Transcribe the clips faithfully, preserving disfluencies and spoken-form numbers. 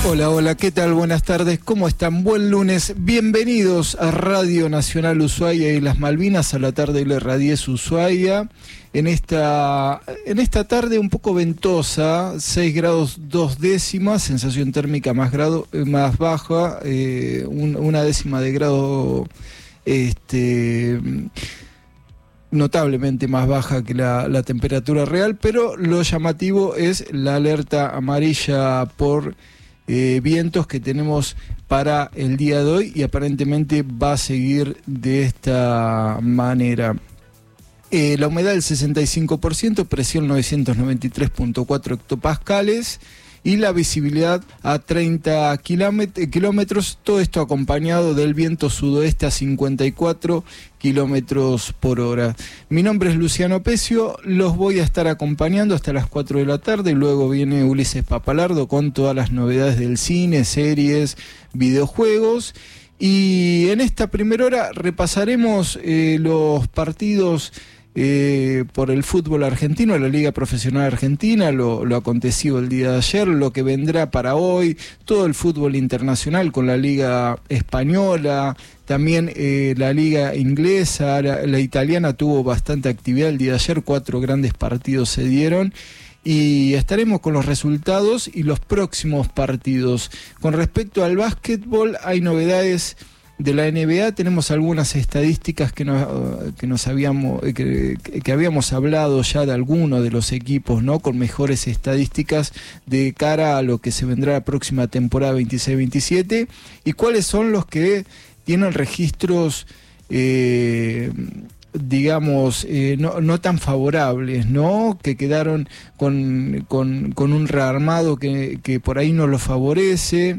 Hola, hola, ¿qué tal? Buenas tardes, ¿cómo están? Buen lunes, bienvenidos a Radio Nacional Ushuaia y las Malvinas, a la tarde de la diez Ushuaia. En esta, en esta tarde un poco ventosa, seis grados dos décimas, sensación térmica más, grado, más baja, eh, un, una décima de grado este, notablemente más baja que la, la temperatura real, pero lo llamativo es la alerta amarilla por Eh, vientos que tenemos para el día de hoy, y aparentemente va a seguir de esta manera. Eh, la humedad del sesenta y cinco por ciento, presión novecientos noventa y tres punto cuatro hectopascales y la visibilidad a treinta kilómetros, todo esto acompañado del viento sudoeste a cincuenta y cuatro kilómetros por hora. Mi nombre es Luciano Pecio, los voy a estar acompañando hasta las cuatro de la tarde, y luego viene Ulises Papalardo con todas las novedades del cine, series, videojuegos, y en esta primera hora repasaremos eh, los partidos Eh, por el fútbol argentino, la Liga Profesional Argentina, lo, lo acontecido el día de ayer, lo que vendrá para hoy, todo el fútbol internacional con la Liga Española, también eh, la Liga Inglesa, la, la italiana tuvo bastante actividad el día de ayer, cuatro grandes partidos se dieron, y estaremos con los resultados y los próximos partidos. Con respecto al básquetbol, hay novedades de la N B A, tenemos algunas estadísticas que nos, que nos habíamos que, que habíamos hablado ya de algunos de los equipos, ¿no? Con mejores estadísticas de cara a lo que se vendrá la próxima temporada veintiséis veintisiete, y cuáles son los que tienen registros eh, digamos eh, no, no tan favorables, ¿no? Que quedaron con, con, con un rearmado que, que por ahí no lo favorece,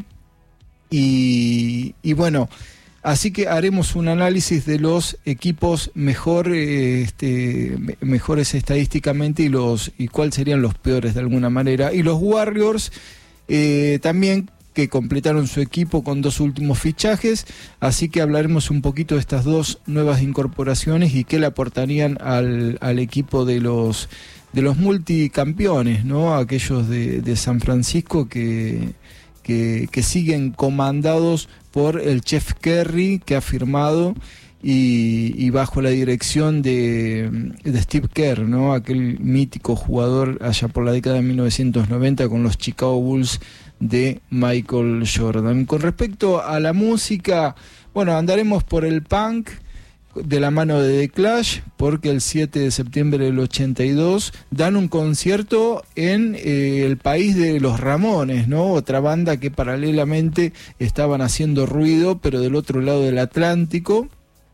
y, y bueno, así que haremos un análisis de los equipos mejor, eh, este, mejores estadísticamente y los y cuáles serían los peores de alguna manera. Y los Warriors eh, también, que completaron su equipo con dos últimos fichajes, así que hablaremos un poquito de estas dos nuevas incorporaciones y qué le aportarían al, al equipo de los de los multicampeones, ¿no? Aquellos de, de San Francisco que, que, que siguen comandados por el Chef Curry, que ha firmado, y, y bajo la dirección de, de Steve Kerr, ¿no? Aquel mítico jugador allá por la década de mil novecientos noventa con los Chicago Bulls de Michael Jordan. Con respecto a la música, bueno, andaremos por el punk de la mano de The Clash, porque el siete de septiembre del ochenta y dos dan un concierto en eh, el país de los Ramones, ¿no? Otra banda que paralelamente estaban haciendo ruido, pero del otro lado del Atlántico.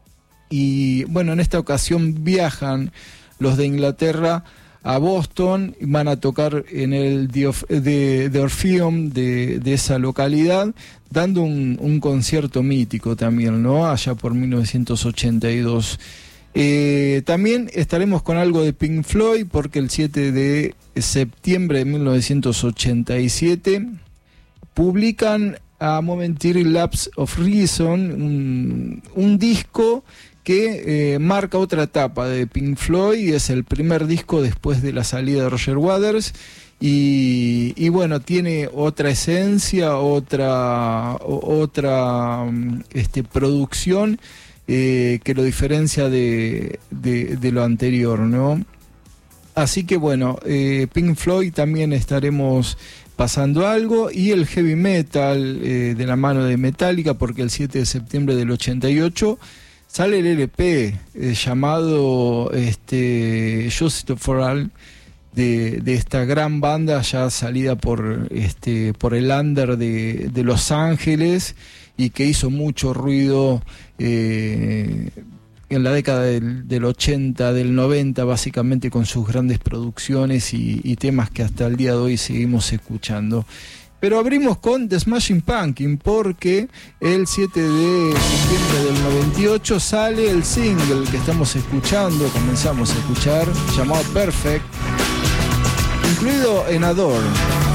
Y bueno, en esta ocasión viajan los de Inglaterra a Boston, y van a tocar en el de, de Orpheum de, de esa localidad, dando un, un concierto mítico también, ¿no? Allá por mil novecientos ochenta y dos. Eh, también estaremos con algo de Pink Floyd, porque el siete de septiembre de mil novecientos ochenta y siete publican A Momentary Lapse of Reason, un, un disco que eh, marca otra etapa de Pink Floyd, y es el primer disco después de la salida de Roger Waters, y, y bueno, tiene otra esencia, otra otra este, producción eh, que lo diferencia de, de, de lo anterior, ¿no? Así que bueno, eh, Pink Floyd también estaremos pasando algo, y el heavy metal eh, de la mano de Metallica, porque el siete de septiembre del ochenta y ocho sale el L P eh, llamado este, Justice for All, de, de esta gran banda ya salida por, este, por el under de, de Los Ángeles, y que hizo mucho ruido eh, en la década del, del ochenta, del noventa, básicamente, con sus grandes producciones y, y temas que hasta el día de hoy seguimos escuchando. Pero abrimos con The Smashing Pumpkins, porque el siete de septiembre del noventa y ocho sale el single que estamos escuchando, comenzamos a escuchar, llamado Perfect, incluido en Adore.